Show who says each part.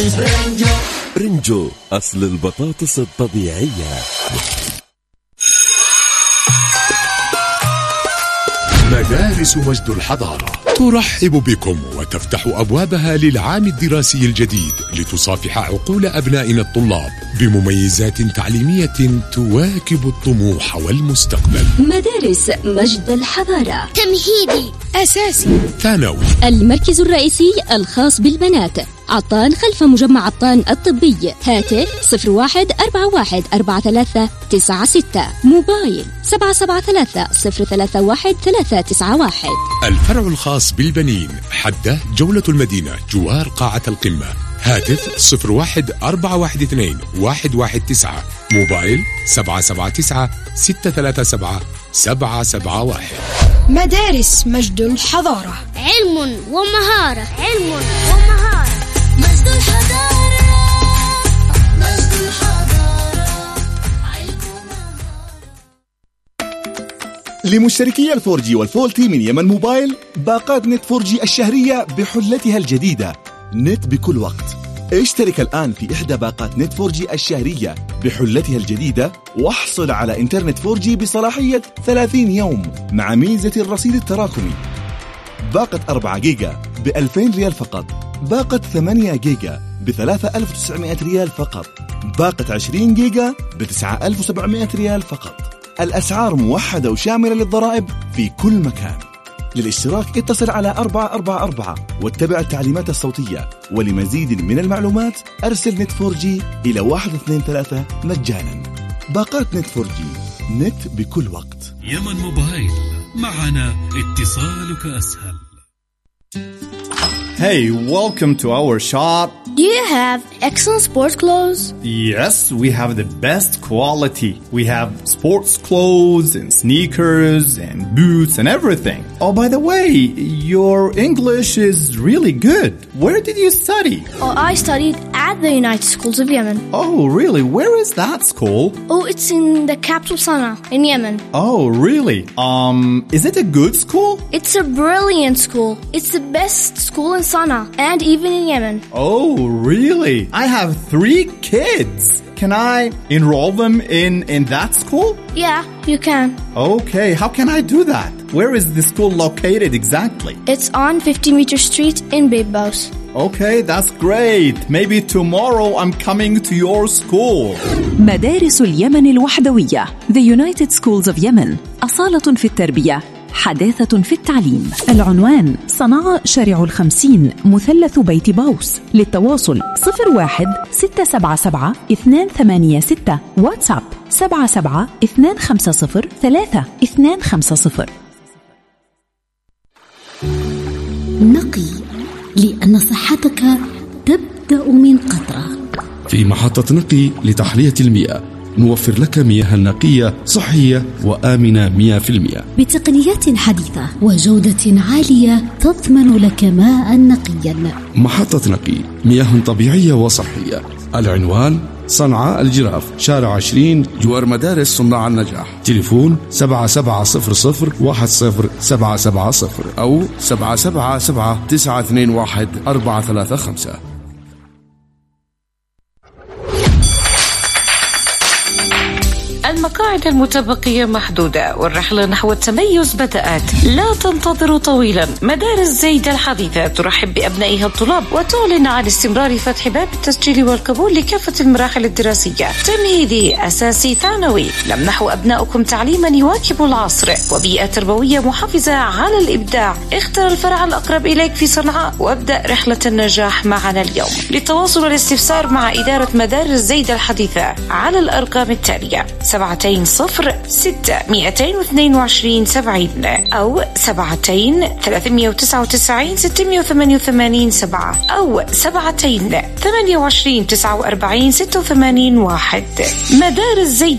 Speaker 1: برنجو أصل البطاطس الطبيعية.
Speaker 2: مدارس مجد الحضارة ترحب بكم وتفتح أبوابها للعام الدراسي الجديد لتصافح عقول أبنائنا الطلاب بمميزات تعليمية تواكب الطموح والمستقبل.
Speaker 3: مدارس مجد الحضارة
Speaker 4: تمهيدي،
Speaker 3: أساسي،
Speaker 2: ثانوي.
Speaker 3: المركز الرئيسي الخاص بالبنات عطان خلف مجمع عطان الطبي. هاتف 01414396. موبايل 773-031-391.
Speaker 2: الفرع الخاص بالبنين حدة جولة المدينة جوار قاعة القمة. هاتف 01412119. موبايل 779-637-771.
Speaker 5: مدارس مجد الحضارة،
Speaker 4: علم ومهارة، علم ومهارة. مجد الحضارة، مجد الحضارة، علم ومهارة.
Speaker 6: لمشتركي الفورجي والفولتي من يمن موبايل باقات نت فورجي الشهرية بحلتها الجديدة نت بكل وقت. اشترك الآن في إحدى باقات نت فورجي الشهرية بحلتها الجديدة واحصل على إنترنت فورجي بصلاحية 30 يوم مع ميزة الرصيد التراكمي. باقة 4 جيجا ب2000 ريال فقط. باقة 8 جيجا ب3900 ريال فقط. باقة 20 جيجا ب9700 ريال فقط. الأسعار موحدة وشاملة للضرائب في كل مكان. للاشتراك اتصل على 444 واتبع التعليمات الصوتية. ولمزيد من المعلومات أرسل نت 4G إلى 123 مجانا. باقات نت 4G، نت بكل وقت.
Speaker 7: يمن موبايل، معنا اتصالك أسهل.
Speaker 8: Hey, welcome to our shop.
Speaker 4: Do you have excellent sports clothes?
Speaker 8: Yes, we have the best quality. We have sports clothes and sneakers and boots and everything. Oh, by the way, your English is really good. Where did you study?
Speaker 4: Oh, I studied at the United Schools of Yemen.
Speaker 8: Oh, really? Where is that school?
Speaker 4: Oh, it's in the capital Sana'a in Yemen.
Speaker 8: Oh, really? Is it a good school?
Speaker 4: It's a brilliant school. It's the best school in Sana'a and even in Yemen.
Speaker 8: Oh, really? I have 3 kids. Can I enroll them in that school?
Speaker 4: Yeah, you can.
Speaker 8: Okay, how can I do that? Where is the school located exactly?
Speaker 4: It's on 50 Meter Street in Bibos.
Speaker 8: Okay, that's great. Maybe tomorrow I'm coming to your school.
Speaker 9: مدارس اليمن الوحدوية The United Schools of Yemen. أصالة في التربية، حداثة في التعليم. العنوان صنعاء شارع 50 مثلث بيت باوس. للتواصل 01-677-286. واتساب 77-250-3250.
Speaker 10: نقي، لأن صحتك تبدأ من قطرة.
Speaker 11: في محطة نقي لتحلية المياه نوفر لك مياه نقية صحية وآمنة 100%
Speaker 10: بتقنيات حديثة وجودة عالية تضمن لك ماء نقيا.
Speaker 11: محطة نقي، مياه طبيعية وصحية. العنوان صنعاء الجراف شارع 20 جوار مدارس صناع النجاح. تليفون 7700-10-770 أو 777-921-435.
Speaker 12: المقاعد المتبقية محدودة والرحلة نحو التميز بدأت. لا تنتظروا طويلا. مدارس زيد الحديثة ترحب بأبنائها الطلاب وتعلن عن استمرار فتح باب التسجيل والقبول لكافة المراحل الدراسية، تمهيدي، أساسي، ثانوي. نمنح أبنائكم تعليما يواكب العصر وبيئة تربوية محافظة على الإبداع. اختر الفرع الأقرب إليك في صنعاء وابدأ رحلة النجاح معنا اليوم. للتواصل والاستفسار مع إدارة مدارس زيد الحديثة على الأرقام التالية: 706-222-70 أو 7-399-688-7 أو 7-28-49-86-1. مدارس زيد